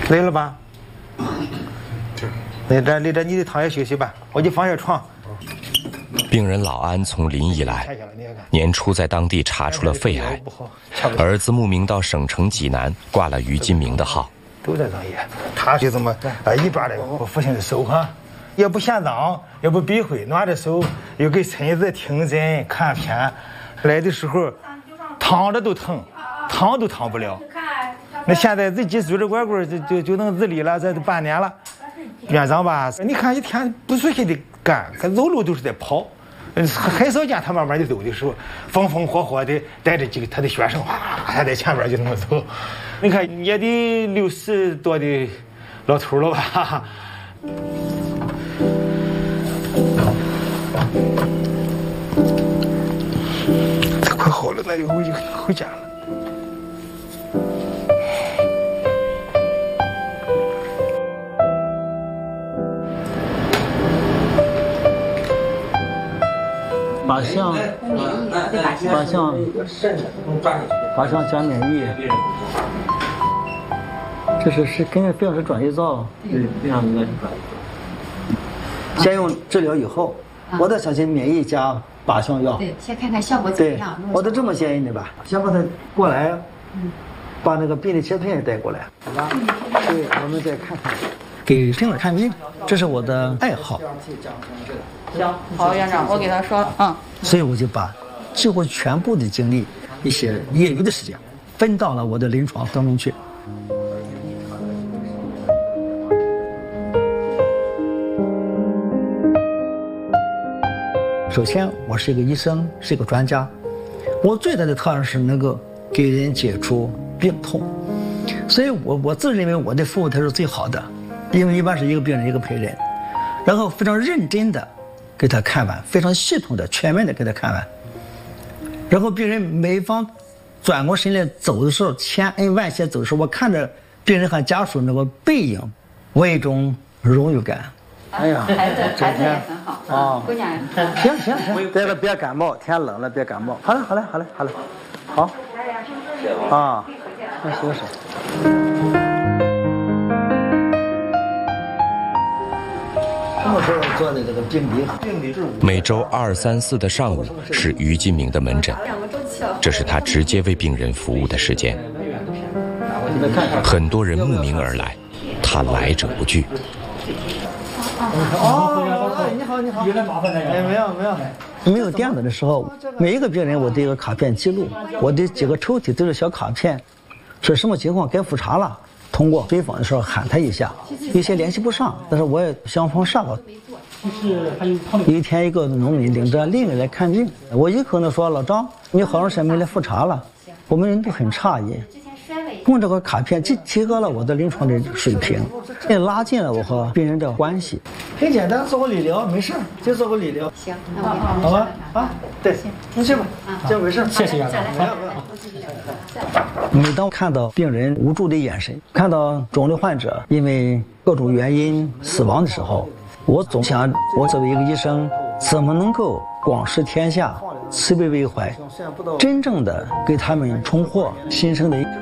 累了吧？累着，你的躺下休息吧，我就放下床。 病人老安从临沂来，年初在当地查出了肺癌，儿子慕名到省城济南挂了于金明的号。 都在当医院，他就这么一边的我父亲的手哈，也不嫌脏，也不避讳，拿着手又给孙子听诊看片，来的时候躺着都疼，躺都躺不了。那现在自己拄着拐棍就能自理了，这都半年了。院长吧，你看一天不出去的干，他走路都是在跑，很少见他慢慢的走的时候，风风火火的带着几个他的学生，还在前边就那么走。你看也得60多的老头了吧？这快好了，那就回家了。 靶向加免疫，这是根据病史转移灶，对，这样子的。先用治疗以后，我再相信免疫加靶向药。 对，先看看效果怎么样。 我都这么建议的吧，先把他过来，把那个病理切片也带过来，好吧？对，我们再看看，给病人看病，这是我的爱好。 行，好，院长，我给他说， 所以我就把几乎全部的精力，一些业余的时间，分到了我的临床当中去。首先，我是一个医生，是一个专家，我最大的特长是能够给人解除病痛，所以我自认为我的服务才是最好的，因为一般是一个病人一个陪人，然后非常认真的给他看完，非常系统的、全面的给他看完。然后病人每方转过身来走的时候，千恩万谢走的时候，我看着病人和家属那个背影，我有一种荣誉感。哎呀， 孩子也很好啊，姑娘。 行，这个别感冒，天冷了别感冒。好了，好。啊，那休息。什么时候做的这个病理？ 每周2、3、4的上午是于金明的门诊，这是他直接为病人服务的时间。很多人慕名而来，他来者不拒。 你好，有点麻烦没有电脑的时候，每一个病人我都有个卡片记录，我的几个抽屉都是小卡片，是什么情况该复查了。通过追访的时候喊他一下，有些联系不上，但是我也想方设法。有一天，一个农民领着另一个来看病，我一口呢说：“老张，你好长时间没来复查了。”我们人都很诧异。用这个卡片既提高了我的临床的水平，也拉近了我和病人的关系。很简单，做个理疗没事，就做个理疗。 行，那我给他好吧？对，你去吧，这没事。 谢谢院长。 每当看到病人无助的眼神，看到肿瘤患者因为各种原因死亡的时候，我总想，我作为一个医生，怎么能够广施天下，慈悲为怀，真正的给他们重获新生的